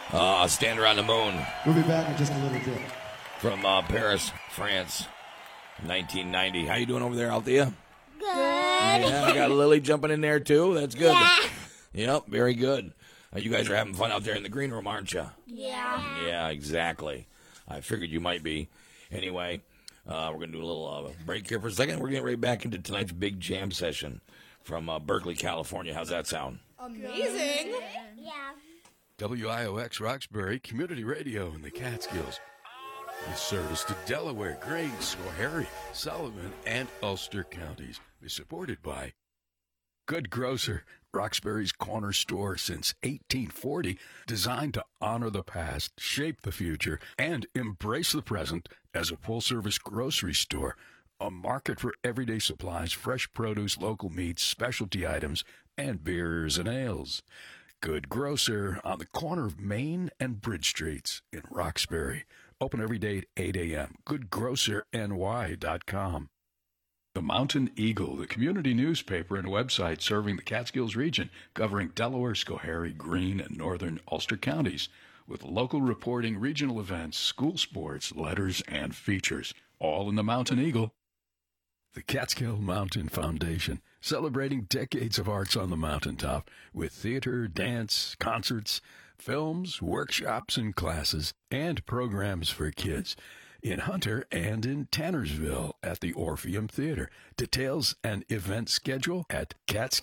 Stand Around the Moon. We'll be back in just a little bit. From Paris, France, 1990. How you doing over there, Althea? Good. Yeah, I got Lily jumping in there, too. That's good. Yeah. Yep, very good. You guys are having fun out there in the green room, aren't you? Yeah. Yeah, exactly. I figured you might be. Anyway, we're going to do a little break here for a second. We're getting right back into tonight's big jam session from Berkeley, California. How's that sound? Amazing. Yeah. WIOX Roxbury Community Radio in the Catskills. With service to Delaware, Greene, Schoharie, Sullivan, and Ulster counties. Is supported by Good Grocer, Roxbury's corner store since 1840, designed to honor the past, shape the future, and embrace the present as a full-service grocery store. A market for everyday supplies, fresh produce, local meats, specialty items, and beers and ales. Good Grocer on the corner of Main and Bridge Streets in Roxbury. Open every day at 8 a.m. GoodGrocerNY.com. The Mountain Eagle, the community newspaper and website serving the Catskills region, covering Delaware, Schoharie, Greene, and northern Ulster counties, with local reporting, regional events, school sports, letters, and features, all in the Mountain Eagle. The Catskill Mountain Foundation, celebrating decades of arts on the mountaintop with theater, dance, concerts, films, workshops and classes, and programs for kids in Hunter and in Tannersville at the Orpheum Theater. Details and event schedule at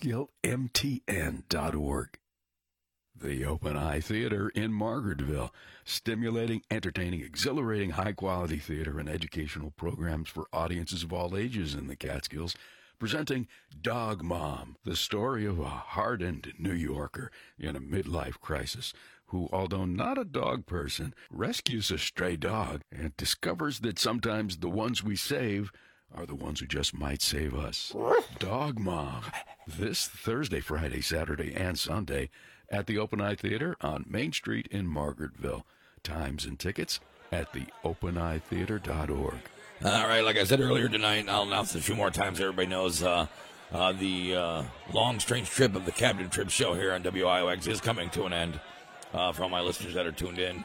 catskillmtn.org. The Open Eye Theater in Margaretville, stimulating, entertaining, exhilarating, high-quality theater and educational programs for audiences of all ages in the Catskills, presenting Dog Mom, the story of a hardened New Yorker in a midlife crisis who, although not a dog person, rescues a stray dog and discovers that sometimes the ones we save are the ones who just might save us. Dog Mom, this Thursday, Friday, Saturday, and Sunday at the Open Eye Theater on Main Street in Margaretville. Times and tickets at theopeneyetheater.org. All right, like I said earlier tonight, and I'll announce it a few more times so everybody knows, the long, strange trip of the Captain Trip show here on WIOX is coming to an end. For all my listeners that are tuned in,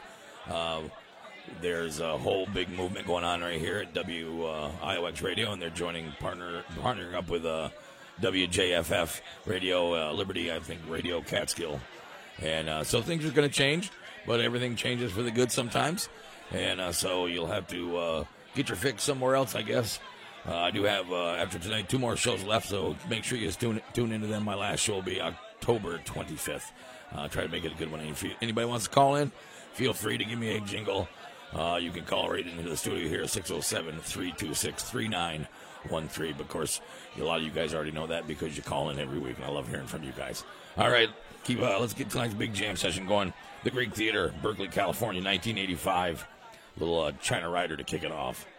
there's a whole big movement going on right here at WIOX Radio, and they're partnering up with WJFF Radio, Liberty, I think, Radio Catskill. And so things are going to change, but everything changes for the good sometimes. And so you'll have to get your fix somewhere else, I guess. I do have, after tonight, 2 more shows left, so make sure you tune into them. My last show will be October 25th. Try to make it a good one. If anybody wants to call in, feel free to give me a jingle. You can call right into the studio here, 607-326-3913. But, of course, a lot of you guys already know that because you call in every week, and I love hearing from you guys. All right, let's get tonight's big jam session going. The Greek Theater, Berkeley, California, 1985. Little China Rider to kick it off.